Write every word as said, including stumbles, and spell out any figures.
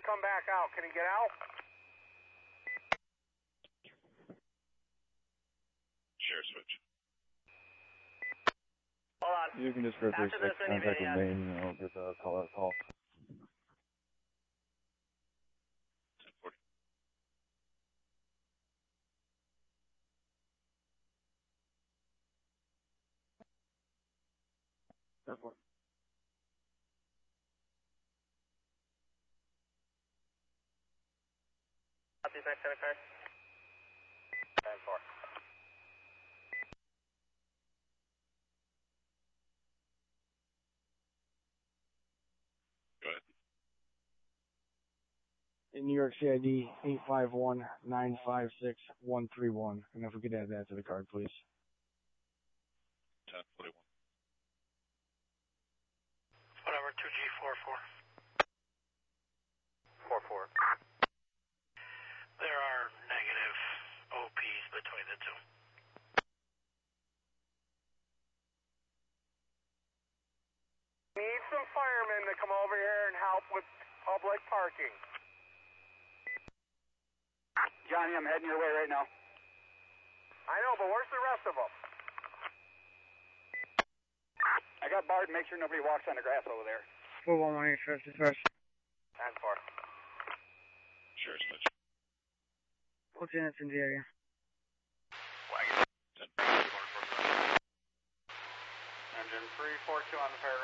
come back out. Can he get out? Share switch. Hold on. You can just reverse After this, contact anybody, with uh, main, and I'll get the call out call. ten forty. Copy, back to the car. ten four. Go ahead. In New York C I D eight five one nine five six one three one. And if we could add that to the card, please. ten forty-one. Whatever, two G four four. four four. There are negative O Ps between the two. Need some firemen to come over here and help with public parking. Johnny, I'm heading your way right now. I know, but where's the rest of them? I got barred. Make sure nobody walks on the grass over there. four one one eight first, first. ten four. Share switch. Lieutenant's in the area. Wagon. ten forty-four. Engine three four two on the fair.